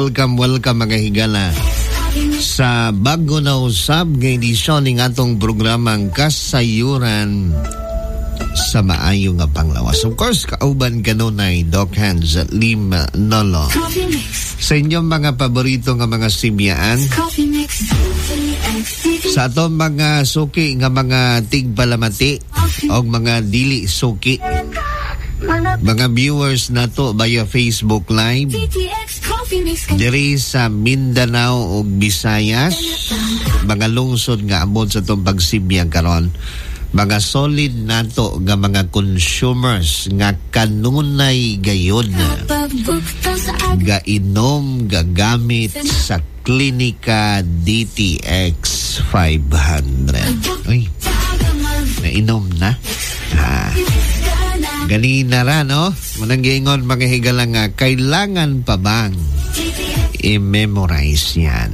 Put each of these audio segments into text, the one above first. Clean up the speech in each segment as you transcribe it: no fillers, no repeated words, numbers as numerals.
welcome mga higala sa bago na usab nga edisyon ng atong programang Kasayuran sa maayo nga panglawas. Of course, kauban kanunay Doc Hans at Lim Nolo. Sa inyong mga paborito nga mga simyaan, sa atong mga suki nga mga tigpalamati o mga dili suki, mga viewers nato via Facebook Live diri sa Mindanao ug Visayas, mga lungsod nga abot sa itong pagsibya karon, mga solid nato nga mga consumers nga kanunay gayod gainom gagamit sa Klinika DTX 500. Uy, nainom na? Ganina ra, no? Munang giingon mga higala nga, kailangan pa bang i-memorize yan?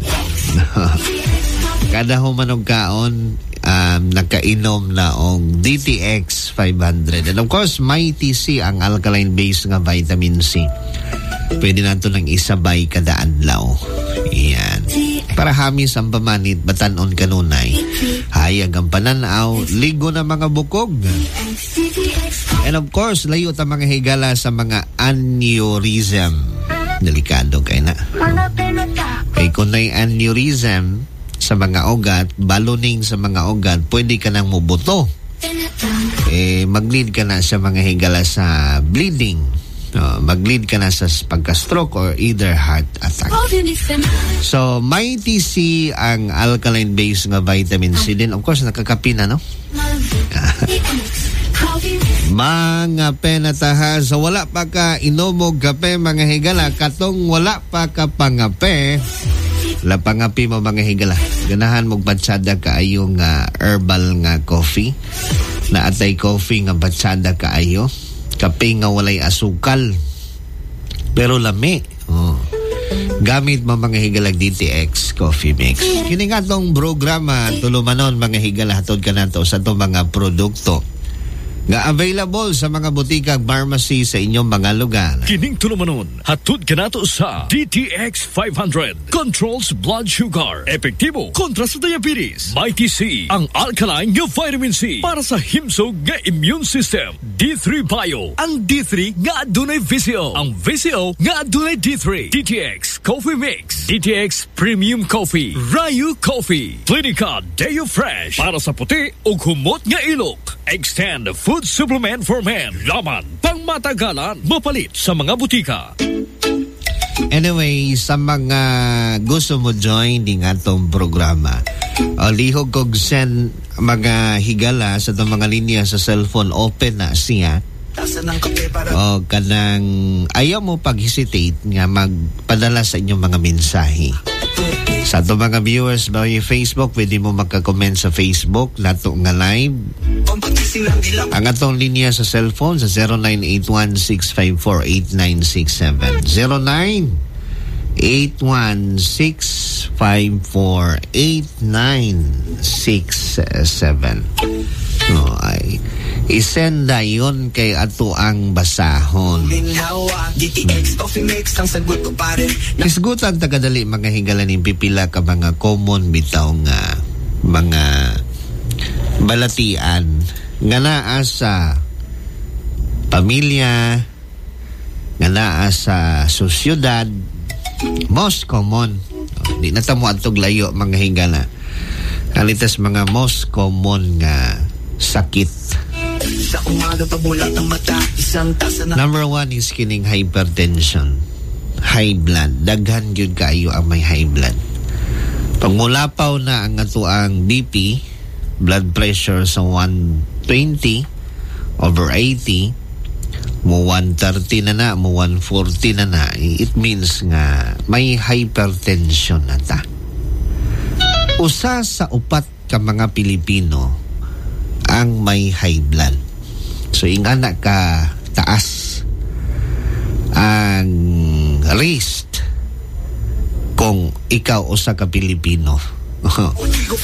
Kada humanog kaon, nakainom na og DTX 500. And of course, Mighty C ang alkaline-based nga vitamin C. Pwede nato nang isabay kada adlaw. Yan. Para hamis ang pamanit, batanon kanunay. Hayag ang pananaw, ligo na mga bukog. And of course, layo ta mga higala sa mga aneurysm. Delikado kayo na. Kaya kung na'y aneurysm sa mga ugat, ballooning sa mga ugat, pwede ka nang mubuto. Mag-lead ka na sa mga higala sa bleeding. Mag-lead ka na sa pagka-stroke or either heart attack. So, Mighty C ang alkaline-based nga vitamin C din. Of course, nakakapi na, no? Mga penataha, so wala pa ka inomog kape mga higala, katong wala pa ka pangape, lapangapi mo mga higala. Ganahan mong batsada ka ayo nga herbal nga coffee, na atay coffee nga batsada ka ayo, kape nga walay asukal, pero lami. Gamit mo mga higala DTX Coffee Mix. Kini nga tong programa, tulumanon mga higala, hatod ka na to sa itong mga produkto nga available sa mga butika pharmacy sa inyong mga lugar. Kining tulumanon, hatod ka nato sa DTX 500. Controls blood sugar. Epektibo kontra sa diabetes. Mighty C, ang alkaline nga vitamin C para sa himsog nga immune system. D3 Bio, ang D3 nga adunay VCO. Ang VCO nga adunay D3. DTX Coffee Mix. DTX Premium Coffee. Rayu Coffee. Clinica Deo Fresh para sa puti ug humot nga ilok. Extend food supplement for men. Laman pang matagalan, mapalit sa mga butika. Anyway, sa mga gusto mo join din atong programa, lihog kog send mga higala sa itong mga linya sa cellphone, open na siya. O kanang ayaw mo pag-hesitate nga magpadala sa inyong mga mensahe. Sa itong mga viewers by Facebook, pwede mo magka-comment sa Facebook nato nga live. Ang atong linya sa cellphone sa 0981-654-8967. 0981-654-8967. No, ay isend na yun kay ato ang basahon. Isgutan tagadali mga hinggalan ng pipila ka mga common bitaw nga mga balatian nga naa sa pamilya, nga naa sa sosyudad. Most common, di na tamo atog layo mga hingala, kalitas mga most common nga sakit. Number 1 is kining hypertension, high blood. Daghan yun kaayo ang may high blood. Pag mulapaw na ang atuang BP, blood pressure sa 120/80, mo 130 na mo 140 na, it means nga may hypertension na ta. Usa sa upat ka mga Pilipino ang may high blood. So ingana ka taas ang risk kung ikaw usa ka Pilipino